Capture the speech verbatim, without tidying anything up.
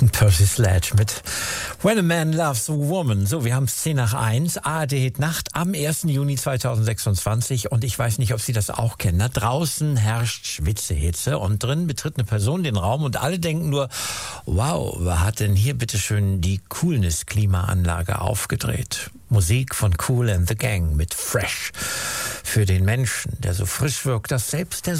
Percy Sledge mit When a Man Loves a Woman. So, wir haben es zehn nach eins, A R D Nacht am ersten Juni zweitausendsechsundzwanzig und ich weiß nicht, ob Sie das auch kennen. Da draußen herrscht Schwitzehitze und drin betritt eine Person den Raum und alle denken nur, wow, wer hat denn hier bitteschön die Coolness-Klimaanlage aufgedreht? Musik von Kool and the Gang mit Fresh. Für den Menschen, der so frisch wirkt, dass selbst der